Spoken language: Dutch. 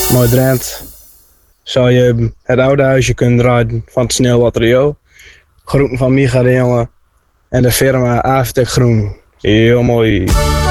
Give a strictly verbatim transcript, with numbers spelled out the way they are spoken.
Mooi Drent. Zou je het oude huisje kunnen draaien van het sneeuwbatterio. Groeten van Micha de Jonge en de firma Avtek Groen. Heel mooi.